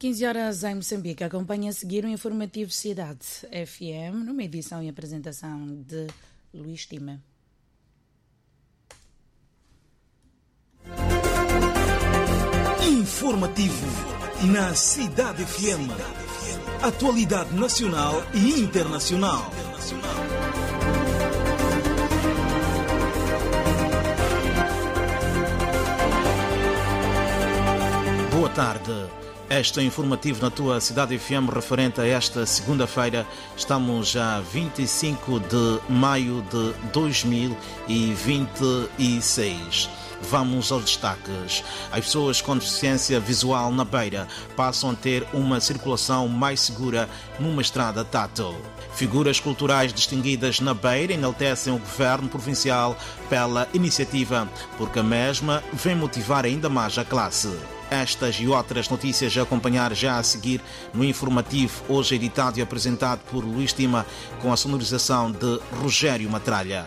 15 horas em Moçambique. Acompanha a seguir o informativo Cidade FM, numa edição e apresentação de Luís Tima. Informativo na Cidade FM. Atualidade nacional e internacional. Boa tarde. Este é informativo na tua Cidade FM referente a esta segunda-feira. Estamos a 25 de maio de 2026. Vamos aos destaques. As pessoas com deficiência visual na Beira passam a ter uma circulação mais segura numa estrada tátil. Figuras culturais distinguidas na Beira enaltecem o governo provincial pela iniciativa, porque a mesma vem motivar ainda mais a classe. Estas e outras notícias a acompanhar já a seguir no informativo, hoje editado e apresentado por Luís Tima, com a sonorização de Rogério Matralha.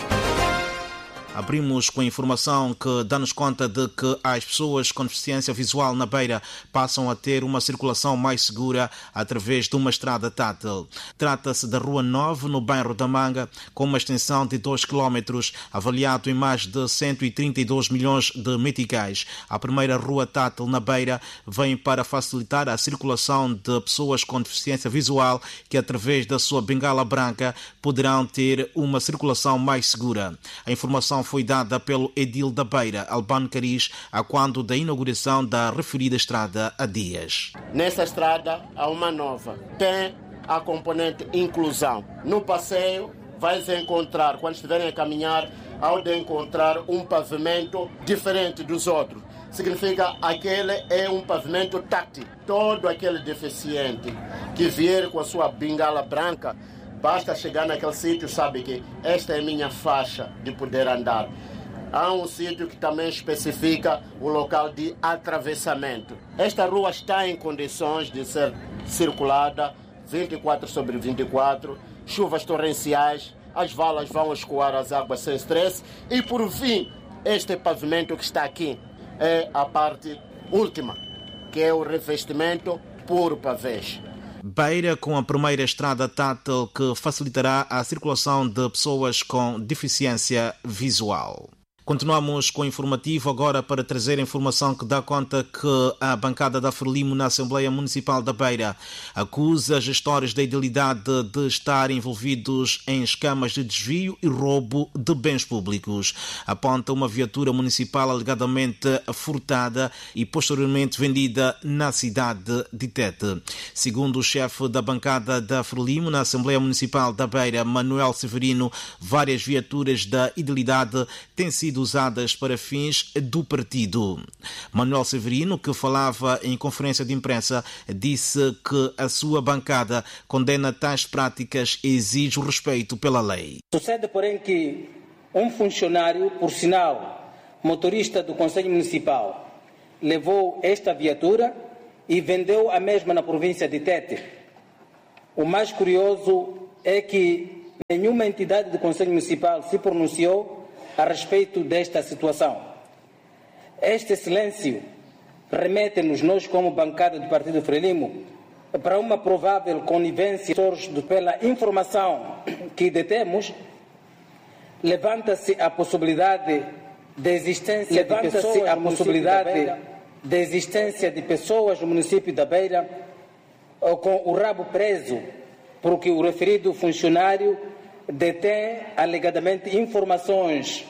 Abrimos com a informação que dá-nos conta de que as pessoas com deficiência visual na Beira passam a ter uma circulação mais segura através de uma estrada tátil. Trata-se da Rua 9, no bairro da Manga, com uma extensão de 2 km, avaliado em mais de 132 milhões de meticais. A primeira rua tátil na Beira vem para facilitar a circulação de pessoas com deficiência visual que, através da sua bengala branca, poderão ter uma circulação mais segura. A informação foi dada pelo edil da Beira, Albano Cariz, a quando da inauguração da referida estrada há dias. Nessa estrada há uma nova. Tem a componente inclusão. No passeio vais encontrar, quando estiverem a caminhar, ao de encontrar um pavimento diferente dos outros. Significa aquele é um pavimento táctil. Todo aquele deficiente que vier com a sua bengala branca, basta chegar naquele sítio, sabe que esta é a minha faixa de poder andar. Há um sítio que também especifica o local de atravessamento. Esta rua está em condições de ser circulada 24/24, chuvas torrenciais, as valas vão escoar as águas sem estresse e, por fim, este pavimento que está aqui é a parte última, que é o revestimento por pavês. Beira com a primeira estrada tátil que facilitará a circulação de pessoas com deficiência visual. Continuamos com o informativo agora para trazer a informação que dá conta que a bancada da Frelimo na Assembleia Municipal da Beira acusa gestores da idilidade de estar envolvidos em esquemas de desvio e roubo de bens públicos. Aponta uma viatura municipal alegadamente furtada e posteriormente vendida na cidade de Tete. Segundo o chefe da bancada da Frelimo na Assembleia Municipal da Beira, Manuel Severino, várias viaturas da idilidade têm sido usadas para fins do partido. Manuel Severino, que falava em conferência de imprensa, disse que a sua bancada condena tais práticas e exige o respeito pela lei. Sucede, porém, que um funcionário, por sinal, motorista do Conselho Municipal, levou esta viatura e vendeu a mesma na província de Tete. O mais curioso é que nenhuma entidade do Conselho Municipal se pronunciou a respeito desta situação. Este silêncio remete-nos, nós como bancada do Partido Frelimo, para uma provável conivência pela informação que detemos. Levanta-se a possibilidade de existência de pessoas no município da Beira com o rabo preso, porque o referido funcionário detém alegadamente informações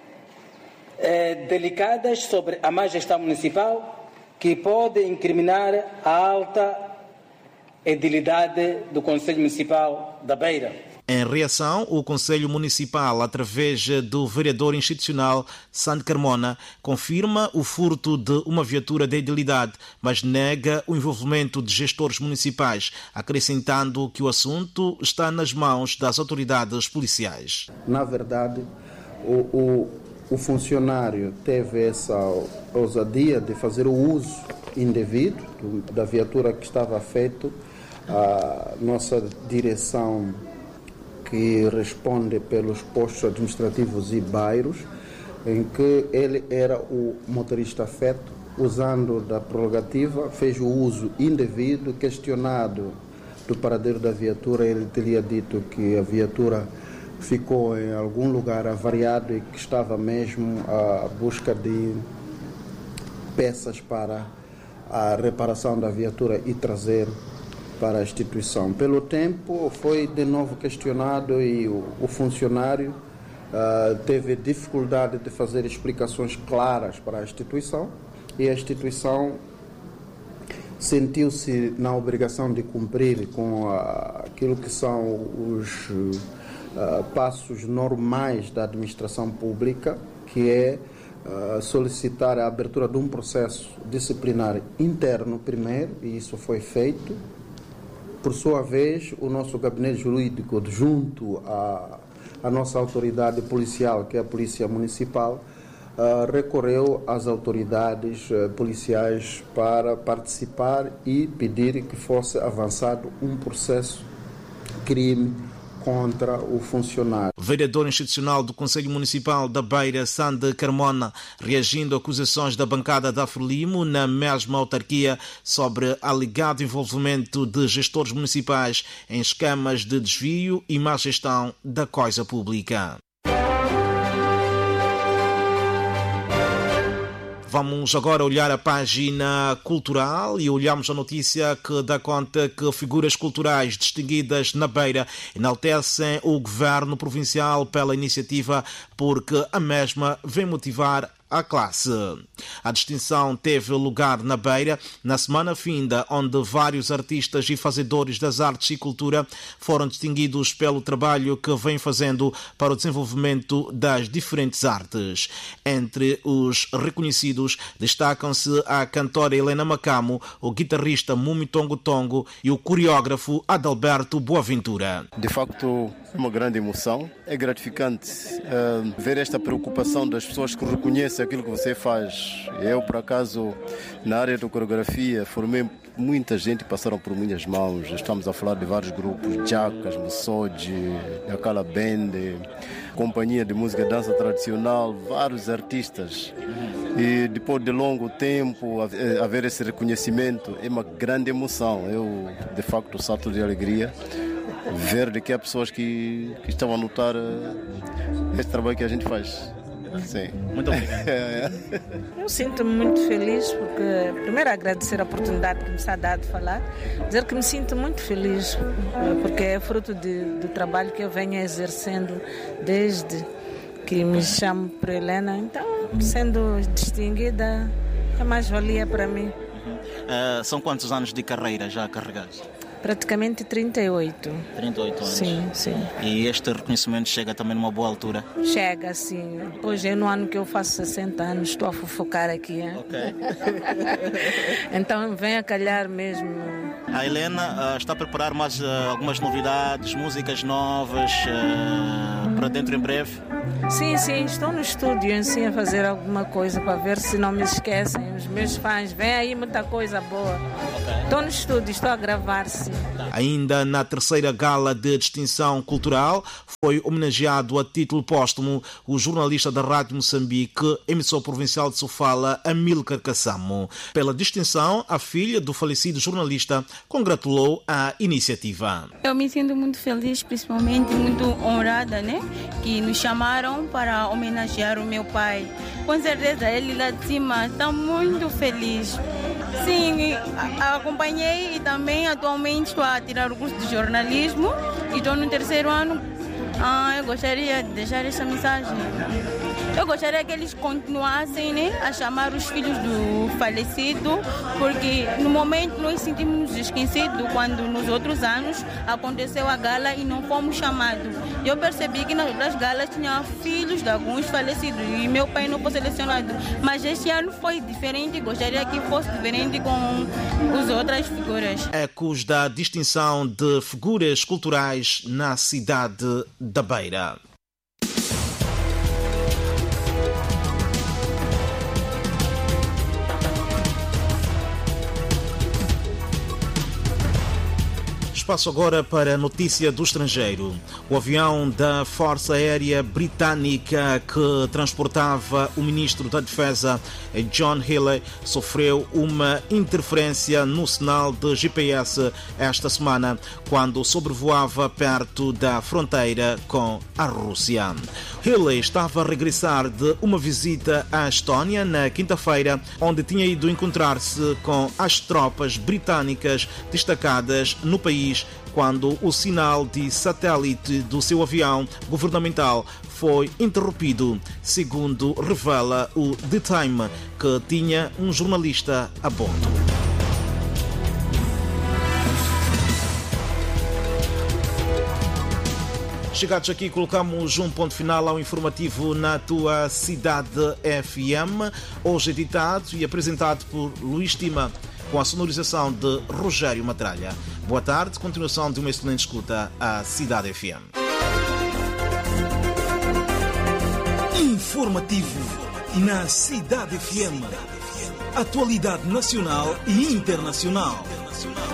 delicadas sobre a má gestão municipal que pode incriminar a alta edilidade do Conselho Municipal da Beira. Em reação, o Conselho Municipal, através do vereador institucional Sandro Carmona, confirma o furto de uma viatura da idilidade, mas nega o envolvimento de gestores municipais, acrescentando que o assunto está nas mãos das autoridades policiais. Na verdade, o funcionário teve essa ousadia de fazer o uso indevido da viatura que estava feito. A nossa direção, que responde pelos postos administrativos e bairros, em que ele era o motorista afeto, usando da prerrogativa, fez o uso indevido. Questionado do paradeiro da viatura, ele teria dito que a viatura ficou em algum lugar avariado e que estava mesmo à busca de peças para a reparação da viatura e trazer para a instituição. Pelo tempo, foi de novo questionado e o funcionário teve dificuldade de fazer explicações claras para a instituição, e a instituição sentiu-se na obrigação de cumprir com aquilo que são os passos normais da administração pública, que é solicitar a abertura de um processo disciplinar interno primeiro, e isso foi feito. Por sua vez, o nosso gabinete jurídico, junto à nossa autoridade policial, que é a Polícia Municipal, recorreu às autoridades policiais para participar e pedir que fosse avançado um processo crime contra o funcionário. O vereador institucional do Conselho Municipal da Beira, Sande Carmona, reagindo a acusações da bancada da Frelimo na mesma autarquia sobre alegado envolvimento de gestores municipais em esquemas de desvio e má gestão da coisa pública. Vamos agora olhar a página cultural e olhamos a notícia que dá conta que figuras culturais distinguidas na Beira enaltecem o governo provincial pela iniciativa, porque a mesma vem motivar a classe. A distinção teve lugar na Beira na semana finda, onde vários artistas e fazedores das artes e cultura foram distinguidos pelo trabalho que vêm fazendo para o desenvolvimento das diferentes artes. Entre os reconhecidos destacam-se a cantora Helena Macamo, o guitarrista Mumi Tongo Tongo e o coreógrafo Adalberto Boaventura. De facto, é uma grande emoção. É gratificante ver esta preocupação das pessoas que reconhecem aquilo que você faz. Eu, por acaso, na área da coreografia, formei muita gente, passaram por minhas mãos. Estamos a falar de vários grupos, Jacas, Mussoji, Yakala Band, companhia de música e dança tradicional, vários artistas. E depois de longo tempo, haver esse reconhecimento é uma grande emoção. Eu, de facto, salto de alegria ver de que há pessoas que estão a notar este trabalho que a gente faz. Sim. Muito obrigado. Eu sinto-me muito feliz porque, primeiro, agradecer a oportunidade que me está dado de falar, dizer que me sinto muito feliz porque é fruto do trabalho que eu venho exercendo desde que me chamo por Helena. Então, sendo distinguida, é mais-valia para mim. São quantos anos de carreira já carregados? Praticamente 38. 38 anos. Sim, sim. E este reconhecimento chega também numa boa altura? Chega, sim. Pois é, no ano que eu faço 60 anos, estou a fofocar aqui. Hein? Ok. Então vem a calhar mesmo. A Helena está a preparar mais algumas novidades, músicas novas para dentro em breve? Sim, sim, estou no estúdio em si a fazer alguma coisa para ver se não me esquecem. Os meus fãs, vem aí muita coisa boa. Okay. Estou no estúdio, estou a gravar, sim. Ainda na terceira gala de distinção cultural, foi homenageado a título póstumo o jornalista da Rádio Moçambique, emissor provincial de Sofala, Amílcar Kassamo. Pela distinção, a filha do falecido jornalista congratulou a iniciativa. Eu me sinto muito feliz, principalmente muito honrada, né? Que nos chamaram para homenagear o meu pai. Com certeza, ele lá de cima está muito feliz. Sim, acompanhei e também atualmente estou a tirar o curso de jornalismo e estou no terceiro ano. Eu gostaria de deixar essa mensagem. Eu gostaria que eles continuassem, né, a chamar os filhos do falecido, porque no momento nós sentimos esquecidos quando nos outros anos aconteceu a gala e não fomos chamados. Eu percebi que nas galas tinha filhos de alguns falecidos e meu pai não foi selecionado. Mas este ano foi diferente, gostaria que fosse diferente com as outras figuras. Ecos da distinção de figuras culturais na cidade da Beira. Espaço agora para a notícia do estrangeiro. O avião da Força Aérea Britânica que transportava o ministro da Defesa, John Healey, sofreu uma interferência no sinal de GPS esta semana, quando sobrevoava perto da fronteira com a Rússia. Healey estava a regressar de uma visita à Estónia na quinta-feira, onde tinha ido encontrar-se com as tropas britânicas destacadas no país, quando o sinal de satélite do seu avião governamental foi interrompido, segundo revela o The Time, que tinha um jornalista a bordo. Chegados aqui, colocamos um ponto final ao informativo na tua Cidade FM, hoje editado e apresentado por Luís Tima, com a sonorização de Rogério Matralha. Boa tarde, continuação de uma excelente escuta à Cidade FM. Informativo na Cidade FM. Atualidade nacional e internacional.